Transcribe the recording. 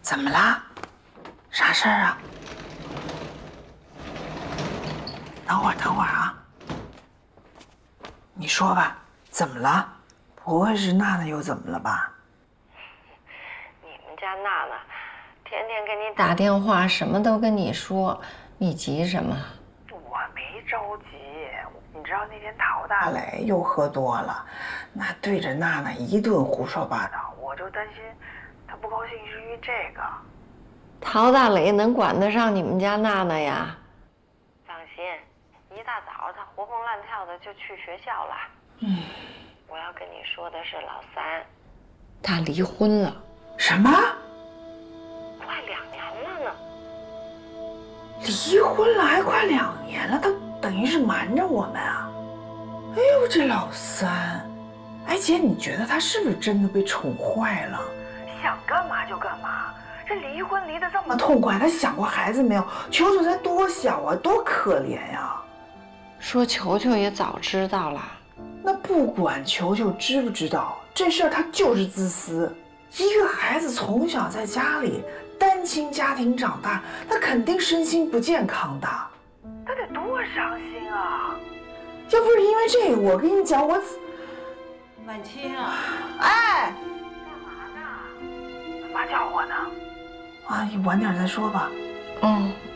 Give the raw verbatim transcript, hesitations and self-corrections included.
怎么啦？啥事儿啊？等会儿，等会儿啊！你说吧，怎么了？不会是娜娜又怎么了吧？ 你们家娜娜天天给你打电话，什么都跟你说，你急什么？ 我没着急，你知道那天陶大磊又喝多了，那对着娜娜一顿胡说八道，我就担心他不高兴是因为这个。 陶大磊能管得上你们家娜娜呀？放心，一大早他活蹦乱跳的就去学校了。嗯，我要跟你说的是老三，他离婚了。 什么？ 快两年了呢。 离婚了还快两年了，他等于是瞒着我们啊！哎呦，这老三，哎姐，你觉得他是不是真的被宠坏了？想干嘛就干嘛。这离婚离得这么痛快，他想过孩子没有？球球才多小啊，多可怜呀！ 说球球也早知道了。 那不管球球知不知道，这事儿他就是自私。一个孩子从小在家里单亲家庭长大，他肯定身心不健康的，他得多伤心啊！要不是因为这个，我跟你讲，我婉清啊， 哎， 干嘛呢？ 妈叫我呢。啊，你晚点再说吧。 嗯。